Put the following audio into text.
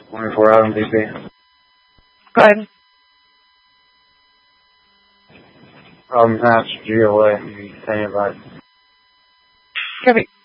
24 out on DP. Go ahead. Problem hatch, GOA. You can say it right. Copy.